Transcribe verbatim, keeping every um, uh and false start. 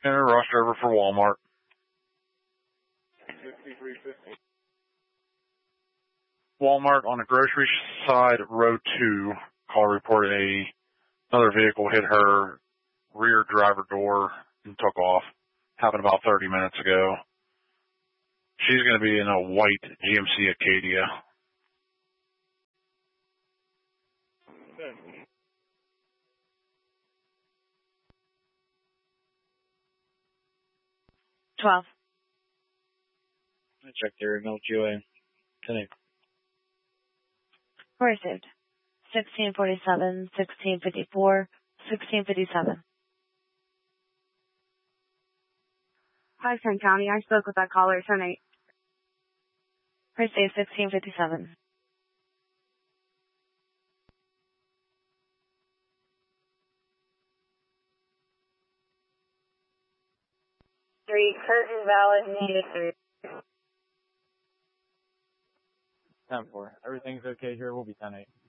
Enter rush driver for Walmart. sixty-three fifty. Walmart on the grocery side, row two. Call reported a another vehicle hit her rear driver door and took off. Happened about thirty minutes ago. She's going to be in a white G M C Acadia. Good. twelve. I checked their Mill Q A. ten eight. Received. sixteen forty-seven, sixteen fifty-four, sixteen fifty-seven. Hi, Kent County. I spoke with that caller tonight. Received sixteen fifty-seven. Three, curtain valid, needed three. ten four. Everything's okay here. We'll be ten eight.